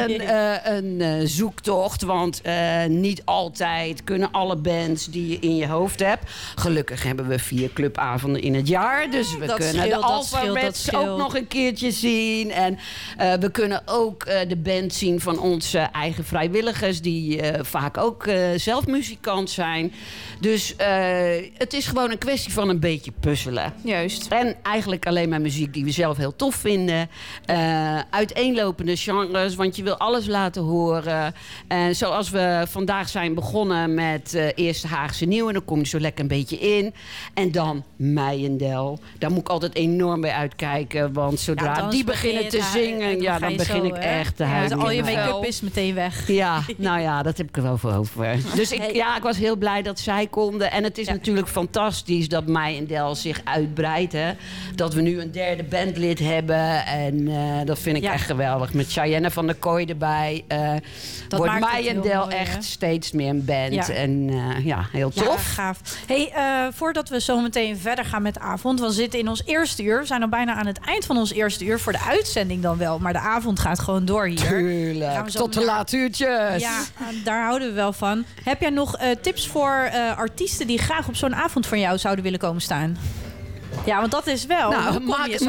een zoektocht. Want niet altijd kunnen alle bands die je in je hoofd hebt. Gelukkig hebben we 4 clubavonden in het jaar. Dus we kunnen de Alphabets ook nog een keertje zien. En we kunnen ook de band zien van onze eigen vrijwilligers. Die vaak ook zelf muzikant zijn. Dus het is gewoon een kwestie van een beetje puzzelen. Juist. En eigenlijk alleen maar muziek die we zelf heel tof vinden. Uiteenlopende genres, want je wil alles laten horen. En zoals we vandaag zijn begonnen met eerst Haagse Nieuw. En dan kom je zo lekker een beetje in. En dan Meijendel. Daar moet ik altijd enorm bij uitkijken. Want zodra die beginnen te zingen, dan begin ik echt te huilen. Al je make-up is meteen weg. Ja, nou ja, dat heb ik er wel voor over. Dus ik was heel blij dat zij konden. En het is natuurlijk fantastisch dat Meijendel zich uitbreidt. Hè? Dat we nu een 3e bandlid hebben. En dat vind ik echt geweldig. Met Cheyenne van der Kooi erbij. Wordt Meijendel echt steeds meer een band. Ja. En heel tof. Ja, gaaf. Hey, voordat we zo meteen verder gaan met de avond. We zitten in ons eerste uur. We zijn al bijna aan het eind van ons eerste uur. Voor de uitzending dan wel. Maar de avond gaat gewoon door hier. Tuurlijk. Tot de late uurtjes. Ja, daar houden we wel van. Heb jij nog tips voor artiesten die graag op zo'n avond van jou zouden willen komen staan? Ja, want dat is wel. Nou,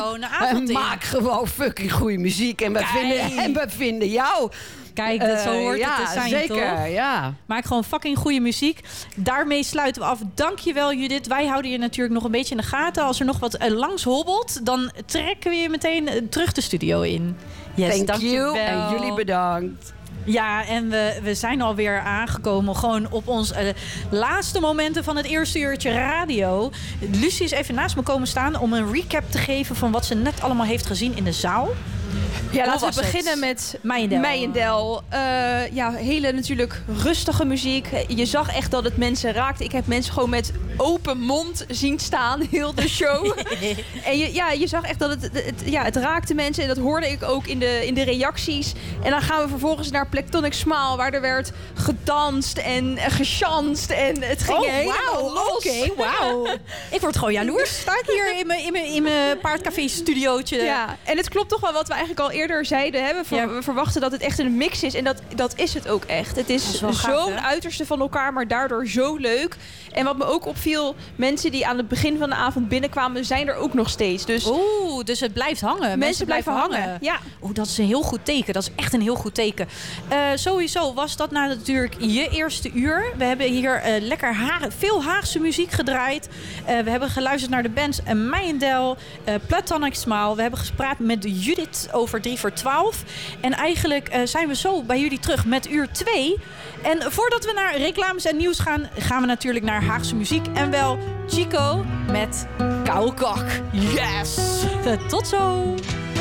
maak gewoon fucking goede muziek. En we vinden jou. Kijk, zo hoort het te zijn, zeker, toch? Ja. Maak gewoon fucking goede muziek. Daarmee sluiten we af. Dankjewel, Judith. Wij houden je natuurlijk nog een beetje in de gaten. Als er nog wat langs hobbelt, dan trekken we je meteen terug de studio in. Yes, Thank you. En jullie bedankt. Ja, en we zijn alweer aangekomen gewoon op ons laatste momenten van het eerste uurtje radio. Lucie is even naast me komen staan om een recap te geven van wat ze net allemaal heeft gezien in de zaal. Ja, laten we beginnen met Meijendel. Hele natuurlijk rustige muziek. Je zag echt dat het mensen raakte. Ik heb mensen gewoon met open mond zien staan, heel de show. En je zag echt dat het raakte mensen. En dat hoorde ik ook in de reacties. En dan gaan we vervolgens naar Plectonic Smile, waar er werd gedanst en gechanst. En het ging helemaal los. Oké, wauw. Ik word gewoon jaloers. Sta ik hier in mijn paardcafé-studiootje. Ja, en het klopt toch wel wat we eigenlijk al eerder zeiden. Hè? We verwachten dat het echt een mix is. En dat is het ook echt. Het is zo'n uiterste van elkaar, maar daardoor zo leuk. En wat me ook opviel, mensen die aan het begin van de avond binnenkwamen, zijn er ook nog steeds. Dus dus het blijft hangen. Mensen blijven hangen. Ja. Dat is een heel goed teken. Dat is echt een heel goed teken. Sowieso was dat natuurlijk je eerste uur. We hebben hier lekker veel Haagse muziek gedraaid. We hebben geluisterd naar de bands Meijendel, Platonic Smile. We hebben gepraat met Judith over 3 voor 12. En eigenlijk zijn we zo bij jullie terug met uur 2. En voordat we naar reclames en nieuws gaan, gaan we natuurlijk naar Haagse muziek. En wel Chico met Koude Kak. Yes! Tot zo!